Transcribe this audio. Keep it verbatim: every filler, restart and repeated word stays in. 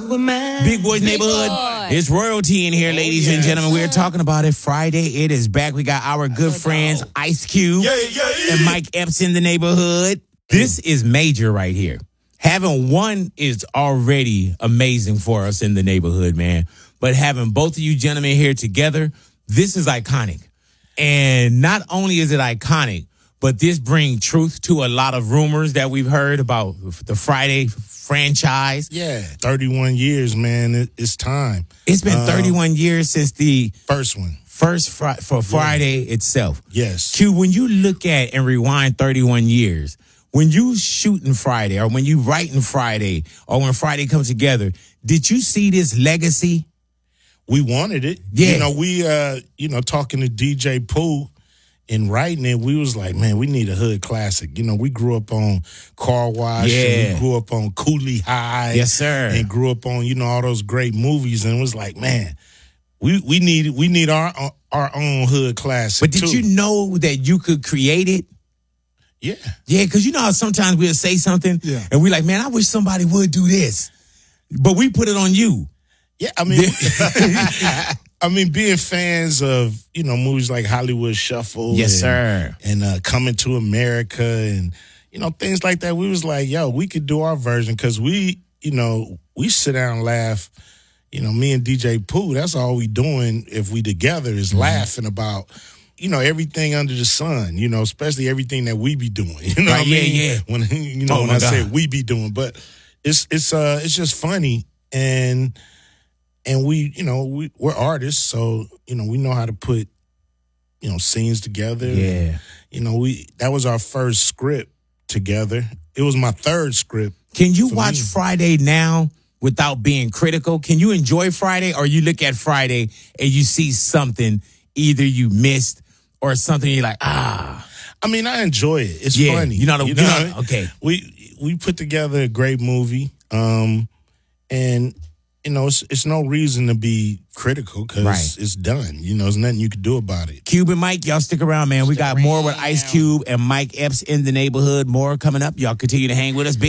with mine. Big Boy's Neighborhood. Boy. It's royalty in here, ladies yes. and gentlemen. We're talking about it Friday. It is back. We got our good friends, Ice Cube Yeah, yeah, yeah. and Mike Epps in the neighborhood. This is major right here. Having one is already amazing for us in the neighborhood, man. But having both of you gentlemen here together, this is iconic. And not only is it iconic, but this brings truth to a lot of rumors that we've heard about the Friday franchise. Yeah, thirty-one years, man. It, it's time. It's been Um, thirty-one years since the First one. first fri- for Friday itself. Yes. Q, when you look at and rewind thirty-one years, when you shooting Friday or when you writing Friday or when Friday comes together, did you see this legacy? We wanted it. Yeah. You know, we, uh, you know, talking to D J Pooh and writing it, we was like, man, we need a hood classic. You know, we grew up on Car Wash. Yeah. And we grew up on Cooley High. Yes, sir. And grew up on, you know, all those great movies. And it was like, man, we, we need we need our our own hood classic. But did too. you know that you could create it? Yeah. Yeah, because you know how sometimes we'll say something Yeah. and we like, man, I wish somebody would do this. But we put it on you. Yeah, I mean, I mean, being fans of, you know, movies like Hollywood Shuffle. Yes, and, sir. And uh, Coming to America and, you know, things like that. We was like, yo, we could do our version because we, you know, we sit down and laugh. You know, me and D J Pooh, that's all we doing if we together is Mm-hmm. laughing about, you know, everything under the sun, you know, especially everything that we be doing. You know Right, what I yeah, mean? yeah. When, you know, Oh, when my I say God. we be doing. But it's, it's, uh, it's just funny. And, And we, you know, we, we're artists, so, you know, we know how to put, you know, scenes together. Yeah. You know, we that was our first script together. It was my third script. Can you For watch me. Friday now without being critical? Can you enjoy Friday or you look at Friday and you see something either you missed or something you're like, ah. I mean, I enjoy it. It's Yeah, funny. you know the- you know- okay. We we put together a great movie, um, and you know, it's it's no reason to be critical because Right. it's done. You know, there's nothing you can do about it. Cube and Mike, y'all stick around, man. We got more with Ice Cube and Mike Epps in the neighborhood. More coming up. Y'all continue to hang with us. Big